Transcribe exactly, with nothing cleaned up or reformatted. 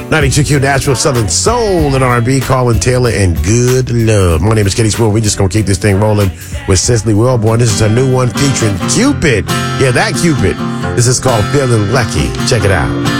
ninety-two Q Nashville Southern Soul and R and B, Colin Taylor and Good Love. My name is Kenny Spoon. We're just going to keep this thing rolling with Cecily Wellborn. This is a new one featuring Cupid. Yeah, that Cupid. This is called Feeling Lucky. Check it out.